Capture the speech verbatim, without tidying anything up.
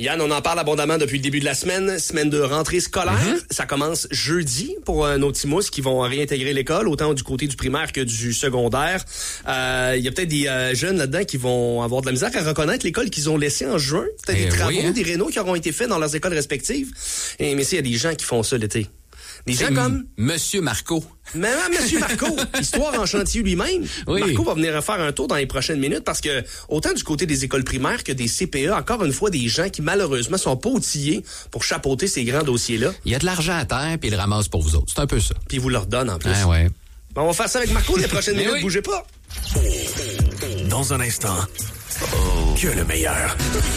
Yann, on en parle abondamment depuis le début de la semaine. Semaine de rentrée scolaire. Mm-hmm. Ça commence jeudi pour euh, nos petits mousses qui vont réintégrer l'école, autant du côté du primaire que du secondaire. Il euh, y a peut-être des euh, jeunes là-dedans qui vont avoir de la misère à reconnaître l'école qu'ils ont laissée en juin. Peut-être eh des travaux, oui, hein? Des rénaux qui auront été faits dans leurs écoles respectives. Et, mais il y a des gens qui font ça l'été. Des gens m- comme... Monsieur Marco. Même Monsieur Marco, histoire en chantier lui-même. Oui. Marco va venir faire un tour dans les prochaines minutes parce que autant du côté des écoles primaires que des C P E, encore une fois, des gens qui malheureusement sont pas outillés pour chapeauter ces grands dossiers-là. Il y a de l'argent à terre puis il le ramasse pour vous autres. C'est un peu ça. Puis il vous le redonne en plus. Ah ouais. Bon, on va faire ça avec Marco les prochaines minutes. Oui. Bougez pas. Dans un instant, oh. que le meilleur.